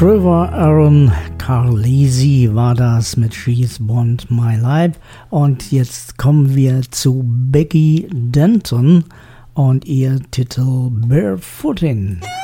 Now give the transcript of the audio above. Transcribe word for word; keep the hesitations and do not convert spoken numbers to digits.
Trevor Aaron Carlesi war das mit She's Bond My Life. Und jetzt kommen wir zu Becky Denton und ihr Titel Barefootin'.